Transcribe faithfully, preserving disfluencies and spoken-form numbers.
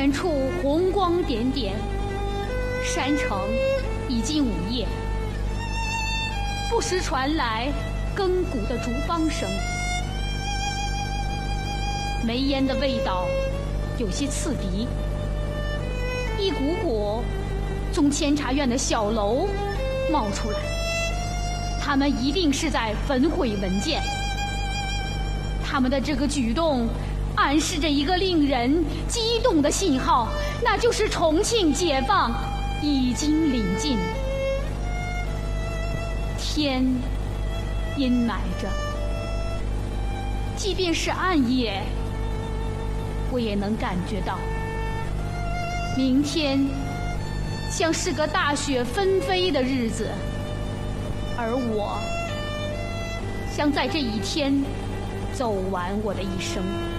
远处红光点点，山城已经午夜，不时传来亘古的竹梆声，煤烟的味道有些刺鼻。一股股从监察院的小楼冒出来，他们一定是在焚毁文件。他们的这个举动暗示着一个令人激动的信号，那就是重庆解放已经临近。天阴霾着，即便是暗夜，我也能感觉到明天像是个大雪纷飞的日子，而我想在这一天走完我的一生。